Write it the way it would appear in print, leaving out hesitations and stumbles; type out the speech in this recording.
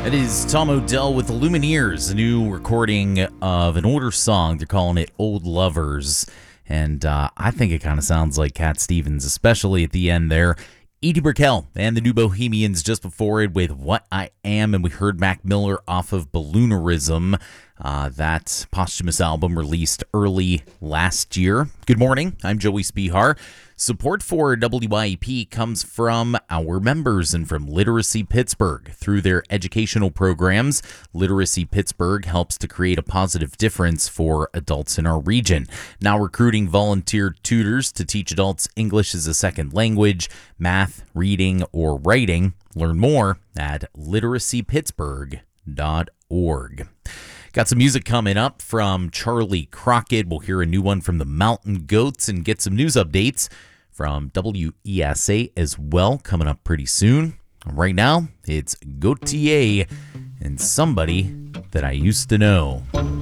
It is Tom Odell with the Lumineers, a new recording of an older song. They're calling it Old Lovers. And I think it kind of sounds like Cat Stevens, especially at the end there. Edie Brickell and the New Bohemians just before it with What I Am. And we heard Mac Miller off of Balloonerism, that posthumous album released early last year. Good morning. I'm Joey Spihar. Support for WYEP comes from our members and from Literacy Pittsburgh. Through their educational programs, Literacy Pittsburgh helps to create a positive difference for adults in our region. Now recruiting volunteer tutors to teach adults English as a second language, math, reading, or writing. Learn more at literacypittsburgh.org. Got some music coming up from Charlie Crockett. We'll hear a new one from the Mountain Goats and get some news updates from WESA as well coming up pretty soon. Right now, it's Gautier and Somebody That I Used to Know.